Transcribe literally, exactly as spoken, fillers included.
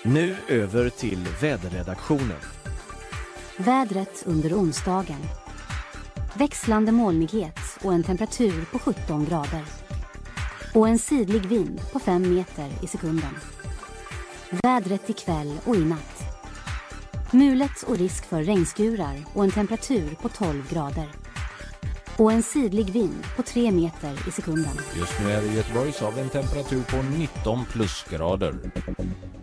Nu över till väderredaktionen. Vädret under onsdagen. Växlande molnighet och en temperatur på sjutton grader. Och en sidlig vind på fem meter i sekunden. Vädret ikväll och i natt. Mulet och risk för regnskurar och en temperatur på tolv grader. Och en sidlig vind på tre meter i sekunden. Just nu är det i Göteborg så har vi en temperatur på nitton plusgrader.